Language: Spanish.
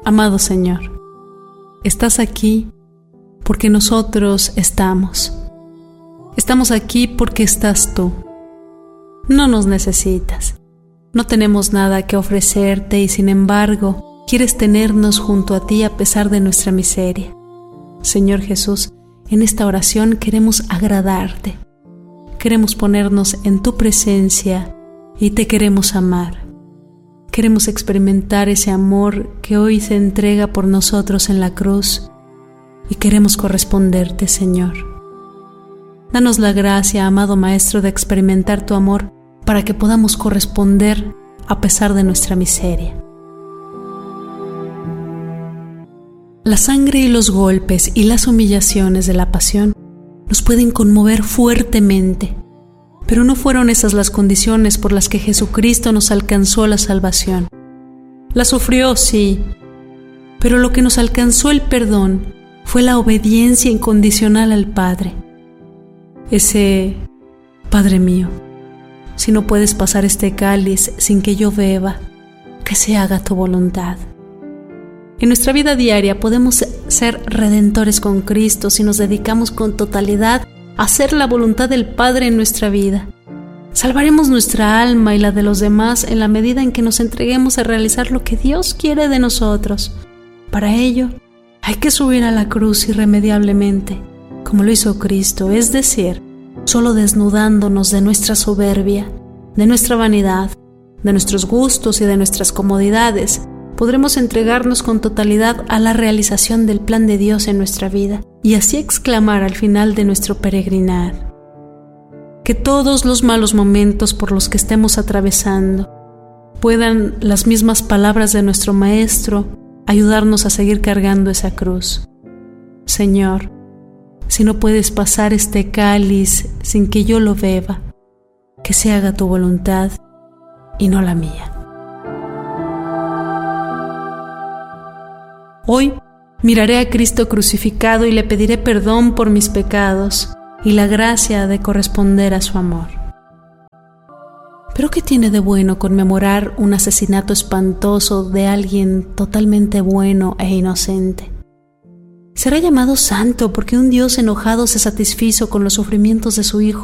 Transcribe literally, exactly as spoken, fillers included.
Amado Señor, estás aquí porque nosotros estamos. Estamos aquí porque estás tú. No nos necesitas. No tenemos nada que ofrecerte y sin embargo quieres tenernos junto a ti a pesar de nuestra miseria. Señor Jesús, en esta oración queremos agradarte. Queremos ponernos en tu presencia y te queremos amar. Queremos experimentar ese amor que hoy se entrega por nosotros en la cruz y queremos corresponderte, Señor. Danos la gracia, amado Maestro, de experimentar tu amor para que podamos corresponder a pesar de nuestra miseria. La sangre y los golpes y las humillaciones de la pasión nos pueden conmover fuertemente, pero no fueron esas las condiciones por las que Jesucristo nos alcanzó la salvación. La sufrió, sí, pero lo que nos alcanzó el perdón fue la obediencia incondicional al Padre. Ese: Padre mío, si no puedes pasar este cáliz sin que yo beba, que se haga tu voluntad. En nuestra vida diaria podemos ser redentores con Cristo si nos dedicamos con totalidad a hacer la voluntad del Padre en nuestra vida. Salvaremos nuestra alma y la de los demás en la medida en que nos entreguemos a realizar lo que Dios quiere de nosotros. Para ello, hay que subir a la cruz irremediablemente, como lo hizo Cristo, es decir, solo desnudándonos de nuestra soberbia, de nuestra vanidad, de nuestros gustos y de nuestras comodidades, podremos entregarnos con totalidad a la realización del plan de Dios en nuestra vida y así exclamar al final de nuestro peregrinar: que todos los malos momentos por los que estemos atravesando puedan las mismas palabras de nuestro Maestro ayudarnos a seguir cargando esa cruz. Señor, si no puedes pasar este cáliz sin que yo lo beba, que se haga tu voluntad y no la mía. Hoy miraré a Cristo crucificado y le pediré perdón por mis pecados y la gracia de corresponder a su amor. ¿Pero qué tiene de bueno conmemorar un asesinato espantoso de alguien totalmente bueno e inocente? Será llamado santo porque un Dios enojado se satisfizo con los sufrimientos de su Hijo